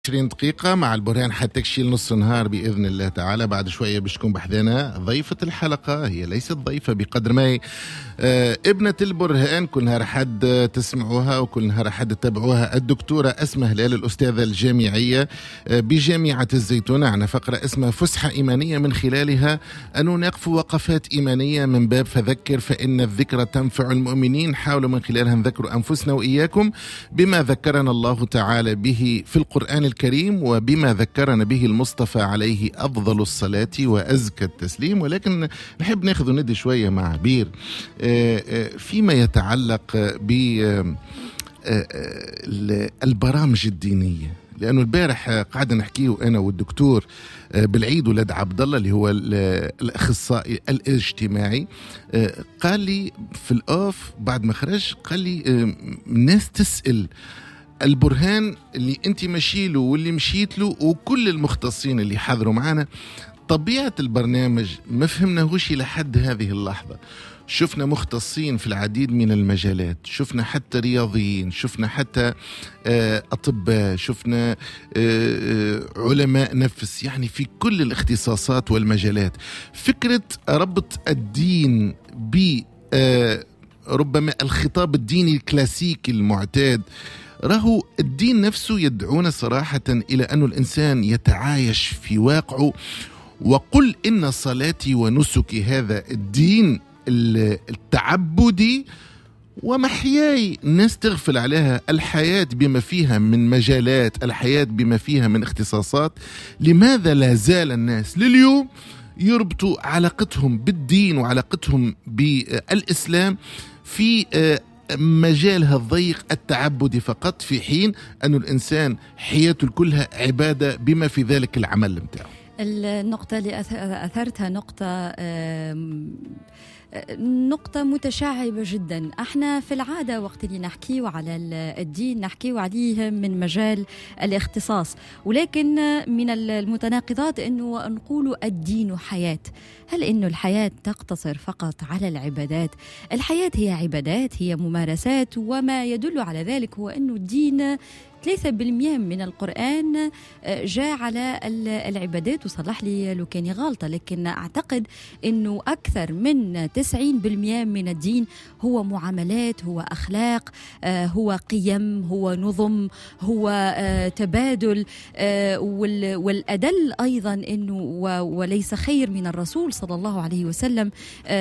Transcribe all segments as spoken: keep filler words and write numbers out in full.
عشرين دقيقة مع البرهان حتى تكشيل نص نهار بإذن الله تعالى. بعد شوية باش تكون بحذانا ضيفة الحلقة، هي ليست ضيفة بقدر ما آه ابنة البرهان، كل نهار حد تسمعوها وكل نهار حد تتابعوها، الدكتورة أسماء هلال، الأستاذة الجامعية آه بجامعة الزيتونة. عنا فقرة اسمها فسحة إيمانية، من خلالها أن نقف وقفات إيمانية من باب فذكر فإن الذكرى تنفع المؤمنين. حاولوا من خلالها نذكر أنفسنا وإياكم بما ذكرنا الله تعالى به في القرآن الكريم وبما ذكرنا به المصطفى عليه أفضل الصلاة وأزكى التسليم. ولكن نحب ناخذ وندي شوية مع عبير فيما يتعلق بالبرامج الدينية، لأنه البارح قاعد نحكيه أنا والدكتور بالعيد ولد عبد الله اللي هو الأخصائي الاجتماعي، قال لي في الأوف بعد ما خرج، قال لي الناس تسأل البرهان اللي انت مشيله واللي مشيت له وكل المختصين اللي حضروا معنا طبيعة البرنامج ما فهمناهوش لحد هذه اللحظة. شفنا مختصين في العديد من المجالات، شفنا حتى رياضيين، شفنا حتى أطباء، شفنا علماء نفس، يعني في كل الاختصاصات والمجالات. فكرة ربط الدين ب ربما الخطاب الديني الكلاسيكي المعتاد، راهو الدين نفسه يدعونا صراحة إلى أن الإنسان يتعايش في واقعه. وقل إن صلاتي ونسكي، هذا الدين التعبدي، ومحياي الناس تغفل عليها الحياة بما فيها من مجالات، الحياة بما فيها من اختصاصات. لماذا لا زال الناس لليوم يربطوا علاقتهم بالدين وعلاقتهم بالإسلام في مجالها الضيق التعبدي فقط، في حين أن الإنسان حياته كلها عبادة بما في ذلك العمل متاعه؟ النقطة اللي أثرتها نقطة نقطة متشعبة جدا. احنا في العادة وقت اللي نحكيه على الدين نحكيه عليه من مجال الاختصاص، ولكن من المتناقضات انه نقول الدين حياة. هل انه الحياة تقتصر فقط على العبادات؟ الحياة هي عبادات، هي ممارسات، وما يدل على ذلك هو انه الدين ثلاثة بالمئة من القرآن جاء على العبادات، وصلح لي لو كاني غلطة، لكن أعتقد أنه أكثر من تسعين بالمئة من الدين هو معاملات، هو أخلاق، هو قيم، هو نظم، هو تبادل. والأدل أيضا أنه وليس خير من الرسول صلى الله عليه وسلم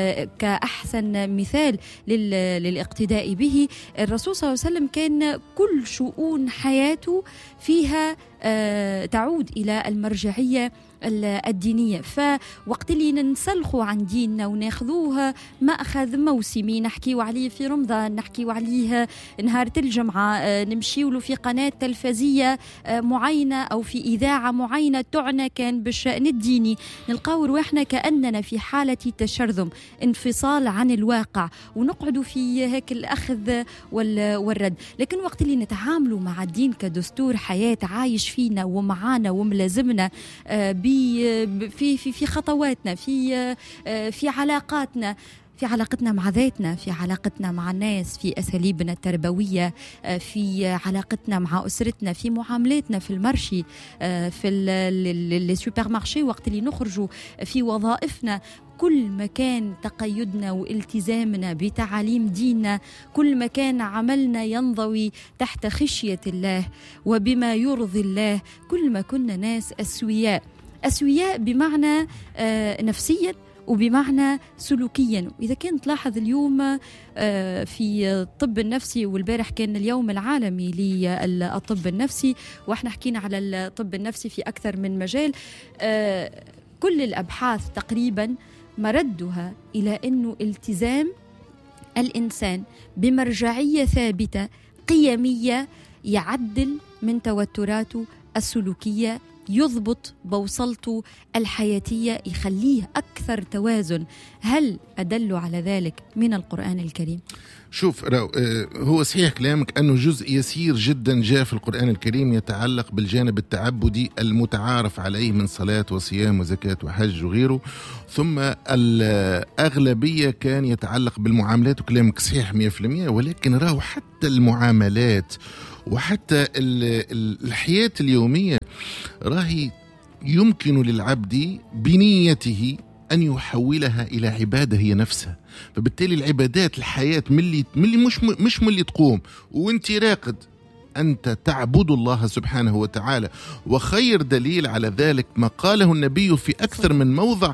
كأحسن مثال للاقتداء به. الرسول صلى الله عليه وسلم كان كل شؤون حياته فيها آه تعود إلى المرجعية الدينية. فوقت اللي ننسلخوا عن ديننا وناخذوها مأخذ موسمي، نحكيو عليه في رمضان، نحكيو عليه نهار الجمعة، آه نمشيو له في قناة تلفزية آه معينة أو في إذاعة معينة تعنى كان بالشأن الديني، نلقاو رواحنا كأننا في حالة تشرذم، انفصال عن الواقع، ونقعدوا في هيك الأخذ والرد. لكن وقت اللي نتعاملوا مع الدين كدستور حياة عايش فينا ومعانا وملازمنا آه في في في خطواتنا، في في علاقاتنا، في علاقتنا مع ذاتنا، في علاقتنا مع الناس، في أساليبنا التربوية، في علاقتنا مع أسرتنا، في معاملاتنا في المرشي، في السوبر مارشي، وقت اللي نخرجوا في وظائفنا. كل ما كان تقيدنا والتزامنا بتعاليم ديننا، كل ما كان عملنا ينضوي تحت خشية الله وبما يرضي الله، كل ما كنا ناس أسوياء. أسوياء بمعنى آه نفسيا وبمعنى سلوكيا. وإذا كنت تلاحظ اليوم في الطب النفسي، والبارح كان اليوم العالمي للطب النفسي، وإحنا حكينا على الطب النفسي في أكثر من مجال، كل الأبحاث تقريبا مردها إلى أنه التزام الإنسان بمرجعية ثابتة قيمية يعدل من توتراته السلوكية، يضبط بوصلته الحياتية، يخليه أكثر توازن. هل أدل على ذلك من القرآن الكريم؟ شوف، هو صحيح كلامك أنه جزء يسير جدا جاء في القرآن الكريم يتعلق بالجانب التعبدي المتعارف عليه من صلاة وصيام وزكاة وحج وغيره، ثم الأغلبية كان يتعلق بالمعاملات، وكلامك صحيح مئة بالمئة. ولكن راهو حتى المعاملات وحتى الحياة اليومية راهي يمكن للعبد بنيته أن يحولها إلى عبادة هي نفسها. فبالتالي العبادات الحياة ملي ملي مش مش ملي تقوم وانت راقد، أنت تعبد الله سبحانه وتعالى. وخير دليل على ذلك ما قاله النبي في أكثر من موضع،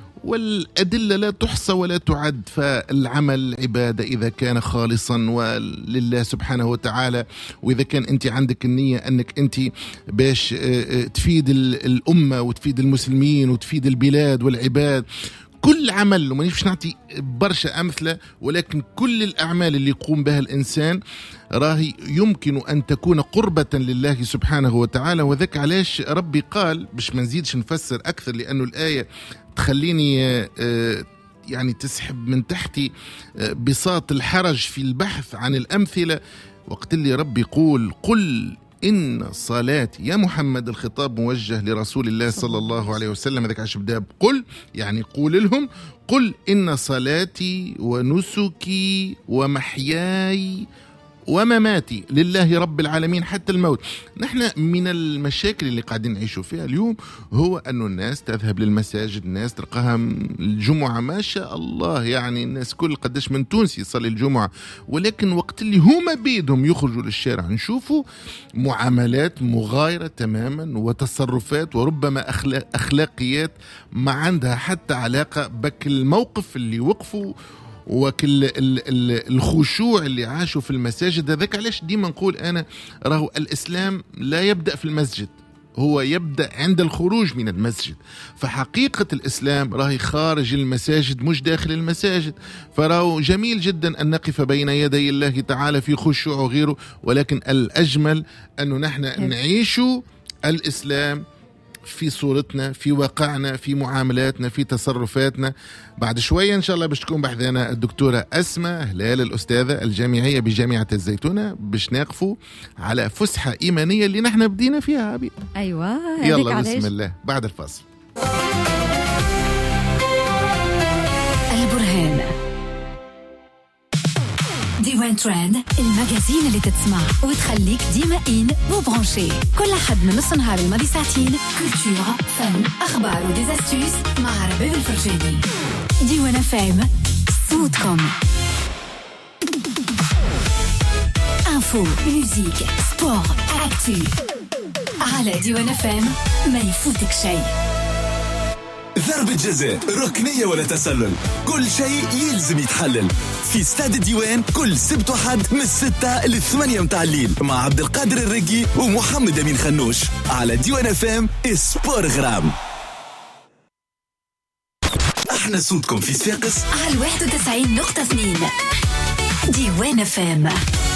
والأدلة لا تحصى ولا تعد. فالعمل عبادة إذا كان خالصا ولله سبحانه وتعالى، وإذا كان أنت عندك النية أنك أنت باش تفيد الأمة وتفيد المسلمين وتفيد البلاد والعباد. كل عمل، وما نفش نعطي برشا أمثلة، ولكن كل الأعمال اللي يقوم بها الإنسان راهي يمكن أن تكون قربة لله سبحانه وتعالى. وذاك علاش ربي قال، باش ما نزيدش نفسر أكثر لأنه الآية تخليني يعني تسحب من تحتي بساط الحرج في البحث عن الأمثلة. وقت اللي ربي يقول قل إن صلاتي، يا محمد الخطاب موجه لرسول الله صلى الله عليه وسلم، هذاك عش بدأ بقل، يعني قول لهم قل إن صلاتي ونسكي ومحياي ومماتي لله رب العالمين حتى الموت. نحن من المشاكل اللي قاعدين نعيشوا فيها اليوم هو أن الناس تذهب للمساجد، الناس تلقاها الجمعة ما شاء الله، يعني الناس كل قداش من تونسي يصلي الجمعة، ولكن وقت اللي هما بيدهم يخرجوا للشارع نشوفوا معاملات مغايرة تماما وتصرفات وربما أخلاق أخلاقيات ما عندها حتى علاقة بك الموقف اللي وقفوا وكل الخشوع اللي عاشوا في المساجد. هذاك علاش ديما نقول أنا راهو الإسلام لا يبدأ في المسجد، هو يبدأ عند الخروج من المسجد. فحقيقة الإسلام راهي خارج المساجد مش داخل المساجد. فراهو جميل جدا أن نقف بين يدي الله تعالى في خشوع وغيره، ولكن الأجمل أنه نحن نعيش الإسلام في صورتنا، في واقعنا، في معاملاتنا، في تصرفاتنا. بعد شوية إن شاء الله باش تكون بحذانا الدكتورة أسماء هلال الأستاذة الجامعية بجامعة الزيتونة، باش نقفوا على فسحة إيمانية اللي نحن بدينا فيها عبيد. أيوة يلا بسم الله بعد الفاصل. البرهان ديوان ترند، المجازين اللي تتسمع وتخليك ديما إن وبرانشي. كل حد من نص نهار الماضي ساعتين، كولتورة، فن، أخبار وديزاستيوس مع رباب الفرجاني. ديوان فام صوتكم. انفو، ميوزيك، سبور، اكتو. على ديوان فام ما يفوتك شيء. ضربة جزاء، ركنية ولا تسلل، كل شيء يلزم يتحلل في استاد الديوان كل سبت وحد من الستة للثمانية متاع الليل مع عبد القادر الرقي ومحمد أمين خنوش على ديوان اف ام سبور غرام. احنا صوتكم في صفاقس على واحد وتسعين نقطة اثنين ديوان اف ام.